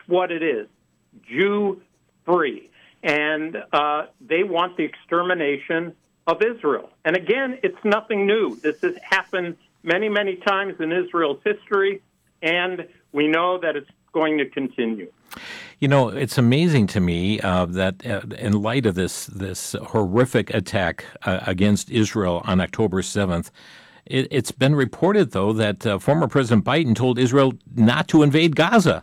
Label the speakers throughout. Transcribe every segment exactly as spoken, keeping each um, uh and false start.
Speaker 1: what it is, Jew-free. And uh, they want the extermination of Israel. And again, it's nothing new. This has happened many, many times in Israel's history, and we know that it's going to continue.
Speaker 2: You know, it's amazing to me uh, that uh, in light of this this horrific attack uh, against Israel on October seventh, it, it's been reported, though, that uh, former President Biden told Israel not to invade Gaza.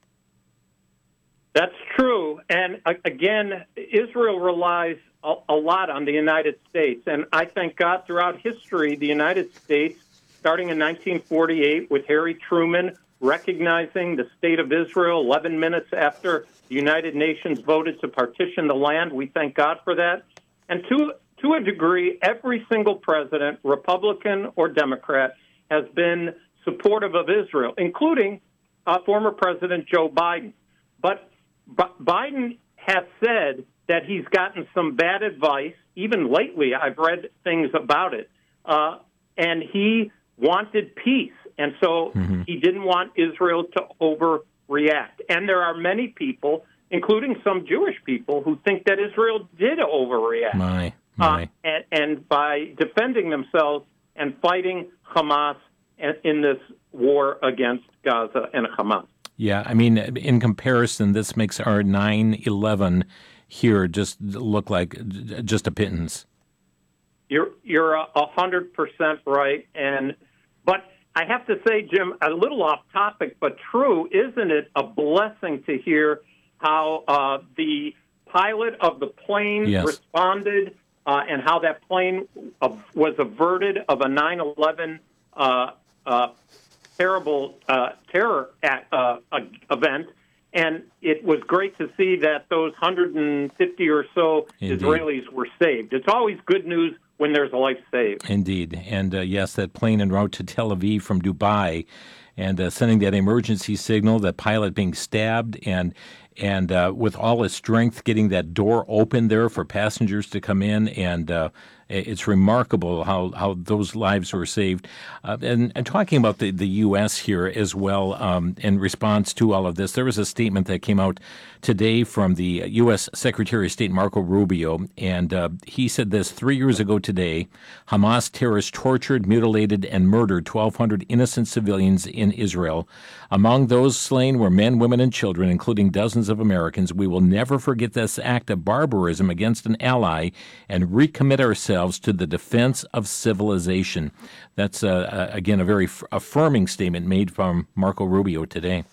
Speaker 1: That's true. And uh, again, Israel relies a, a lot on the United States. And I thank God throughout history, the United States, starting in nineteen forty-eight with Harry Truman, recognizing the state of Israel eleven minutes after the United Nations voted to partition the land. We thank God for that. And to, to a degree, every single president, Republican or Democrat, has been supportive of Israel, including uh, former President Joe Biden. But B- Biden has said that he's gotten some bad advice. Even lately, I've read things about it. Uh, and he wanted peace. And so mm-hmm. he didn't want Israel to overreact. And there are many people, including some Jewish people, who think that Israel did overreact.
Speaker 2: My, my.
Speaker 1: Uh, and, and by defending themselves and fighting Hamas in this war against Gaza and Hamas.
Speaker 2: Yeah, I mean, in comparison, this makes our nine eleven here just look like just a pittance.
Speaker 1: You're you're a hundred percent right, and but I have to say, Jim, a little off topic, but true, isn't it a blessing to hear how uh, the pilot of the plane
Speaker 2: yes.
Speaker 1: responded uh, and how that plane uh, was averted of a nine eleven uh, uh, terrible uh, terror act, uh, event. And it was great to see that those one hundred fifty or so Indeed. Israelis were saved. It's always good news when there's a life saved.
Speaker 2: Indeed. And, uh, yes, that plane en route to Tel Aviv from Dubai and uh, sending that emergency signal, that pilot being stabbed and and uh, with all his strength getting that door open there for passengers to come in. And uh, it's remarkable how, how those lives were saved. Uh, and, and talking about the, the U S here as well, um, in response to all of this, there was a statement that came out today from the U S Secretary of State Marco Rubio, and uh, he said this: three years ago today, Hamas terrorists tortured, mutilated, and murdered twelve hundred innocent civilians in Israel. Among those slain were men, women, and children, including dozens of Americans. We will never forget this act of barbarism against an ally and recommit ourselves to the defense of civilization. That's, uh, again, a very f- affirming statement made from Marco Rubio today.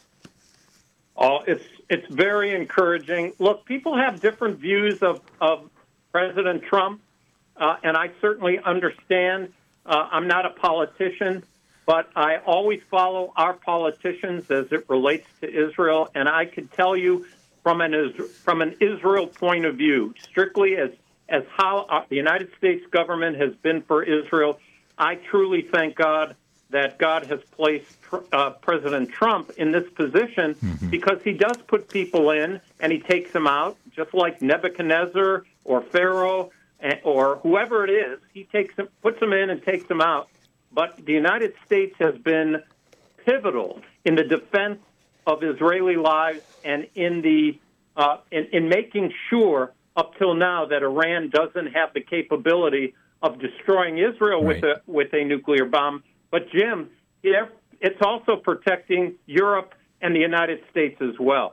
Speaker 1: Oh, it's it's very encouraging. Look, people have different views of, of President Trump, uh, and I certainly understand. Uh, I'm not a politician, but I always follow our politicians as it relates to Israel, and I could tell you from an from an Israel point of view, strictly as as how the United States government has been for Israel, I truly thank God that God has placed uh, President Trump in this position mm-hmm. because he does put people in and he takes them out, just like Nebuchadnezzar or Pharaoh or whoever it is. He takes them, puts them in and takes them out. But the United States has been pivotal in the defense of Israeli lives and in the uh, in, in making sure up till now that Iran doesn't have the capability of destroying Israel right. with a with a nuclear bomb. But, Jim, it's also protecting Europe and the United States as well.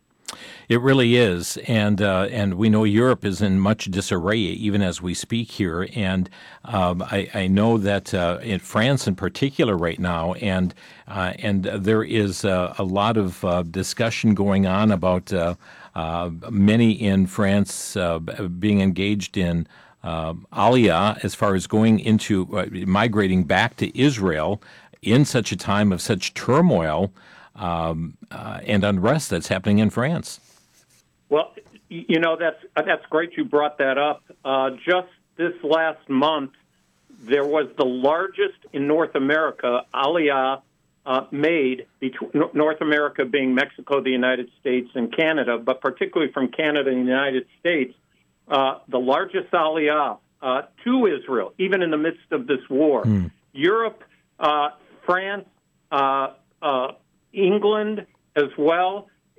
Speaker 2: It really is, and uh, and we know Europe is in much disarray even as we speak here, and um, I, I know that uh, in France in particular right now, and uh, and there is uh, a lot of uh, discussion going on about uh, uh, many in France uh, being engaged in uh, Aliyah as far as going into uh, migrating back to Israel in such a time of such turmoil um, uh, and unrest that's happening in France.
Speaker 1: Well, you know, that's that's great you brought that up. Uh, just this last month, there was the largest in North America Aliyah uh, made, between North America being Mexico, the United States, and Canada, but particularly from Canada and the United States, uh, the largest Aliyah uh, to Israel, even in the midst of this war. Mm. Europe, uh, France, uh, uh, England as well.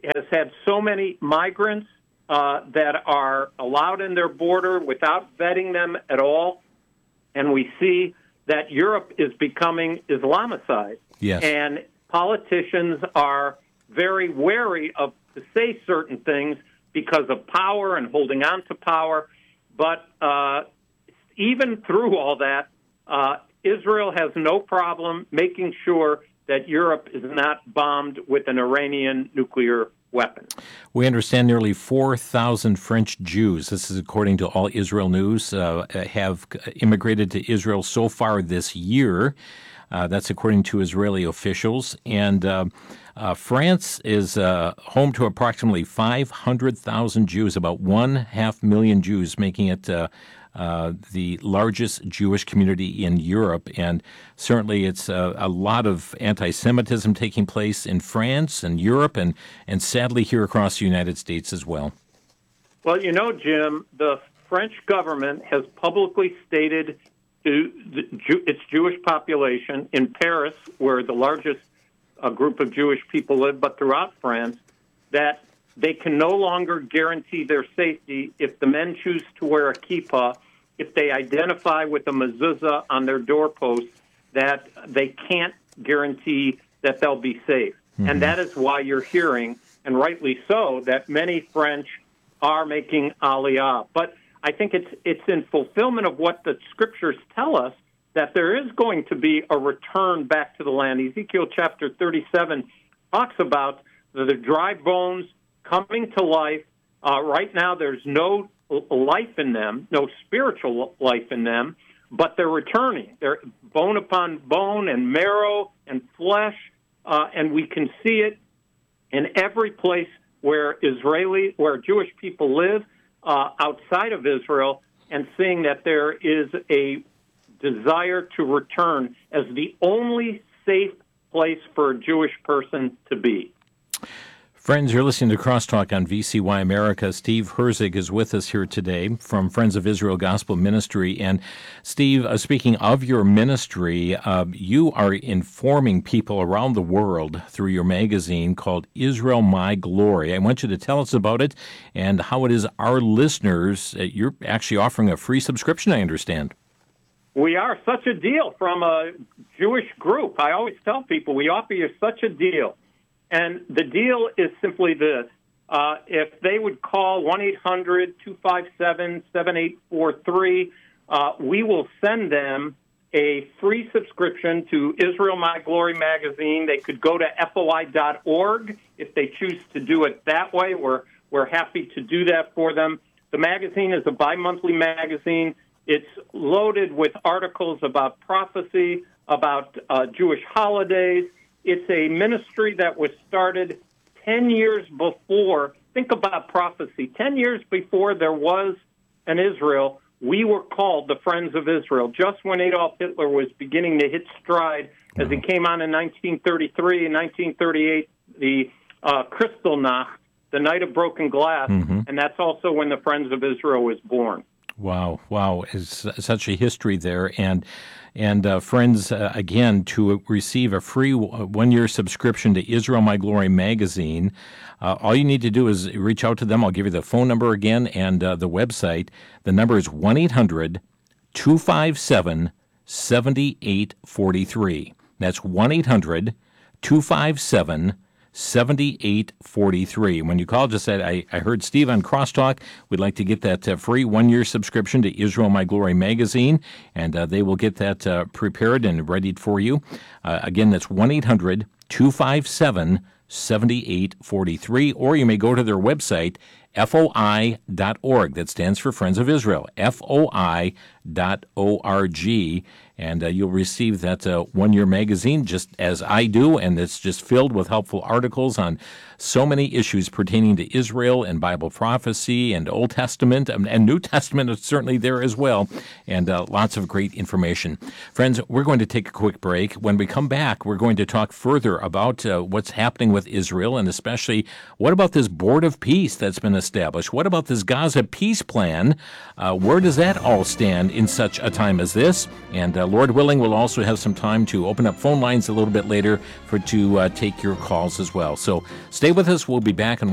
Speaker 1: has had so many migrants uh, that are allowed in their border without vetting them at all. And we see that Europe is becoming Islamicized.
Speaker 2: Yes.
Speaker 1: And politicians are very wary of to say certain things because of power and holding on to power. But uh, even through all that, uh, Israel has no problem making sure that Europe is not bombed with an Iranian nuclear weapon.
Speaker 2: We understand nearly four thousand French Jews, this is according to All Israel News, uh, have immigrated to Israel so far this year. Uh, that's according to Israeli officials. And uh, uh, France is uh, home to approximately five hundred thousand Jews, about one half million Jews, making it uh, uh, the largest Jewish community in Europe. And certainly it's uh, a lot of anti-Semitism taking place in France and Europe and, and sadly here across the United States as well.
Speaker 1: Well, you know, Jim, the French government has publicly stated to the, its Jewish population in Paris, where the largest uh, group of Jewish people live, but throughout France, that they can no longer guarantee their safety if the men choose to wear a kippah, if they identify with a mezuzah on their doorpost, that they can't guarantee that they'll be safe. Mm-hmm. And that is why you're hearing, and rightly so, that many French are making aliyah. But I think it's it's in fulfillment of what the scriptures tell us that there is going to be a return back to the land. Ezekiel chapter thirty-seven talks about the, the dry bones coming to life. Uh, right now, there's no life in them, no spiritual life in them, but they're returning. They're bone upon bone and marrow and flesh, uh, and we can see it in every place where Israeli, where Jewish people live. Uh, outside of Israel, and seeing that there is a desire to return as the only safe place for a Jewish person to be.
Speaker 2: Friends, you're listening to Crosstalk on V C Y America. Steve Herzig is with us here today from Friends of Israel Gospel Ministry. And Steve, uh, speaking of your ministry, uh, you are informing people around the world through your magazine called Israel My Glory. I want you to tell us about it and how it is our listeners, uh, you're actually offering a free subscription, I understand.
Speaker 1: We are such a deal from a Jewish group. I always tell people we offer you such a deal. And the deal is simply this. Uh, if they would call one eight hundred two five seven seven eight four three, uh, we will send them a free subscription to Israel My Glory magazine. They could go to F O I dot org if they choose to do it that way. We're, we're happy to do that for them. The magazine is a bi-monthly magazine. It's loaded with articles about prophecy, about uh, Jewish holidays. It's a ministry that was started ten years before. Think about prophecy. ten years before there was an Israel, we were called the Friends of Israel. Just when Adolf Hitler was beginning to hit stride, as he came on in nineteen thirty-three and nineteen thirty-eight, the uh, Kristallnacht, the Night of Broken Glass, mm-hmm. and that's also when the Friends of Israel was born.
Speaker 2: Wow, wow, it's such a history there. And And uh, friends, uh, again, to receive a free one-year subscription to Israel My Glory magazine, uh, all you need to do is reach out to them. I'll give you the phone number again and uh, the website. The number is one eight hundred two five seven seven eight four three. That's one eight hundred two five seven seven eight four three. When you call, just say, I, I heard Steve on Crosstalk. We'd like to get that uh, free one-year subscription to Israel My Glory magazine, and uh, they will get that uh, prepared and readied for you. Uh, again, that's one eight hundred two five seven seven eight four three, or you may go to their website, F O I dot org. That stands for Friends of Israel, F O I dot org. And uh, you'll receive that uh, one-year magazine just as I do, and it's just filled with helpful articles on so many issues pertaining to Israel and Bible prophecy and Old Testament and, and New Testament is certainly there as well, and uh, lots of great information. Friends, we're going to take a quick break. When we come back, we're going to talk further about uh, what's happening with Israel, and especially what about this Board of Peace that's been established? What about this Gaza peace plan? Uh, where does that all stand in such a time as this? And uh, Lord willing, we'll also have some time to open up phone lines a little bit later for to uh, take your calls as well. So stay with us. We'll be back in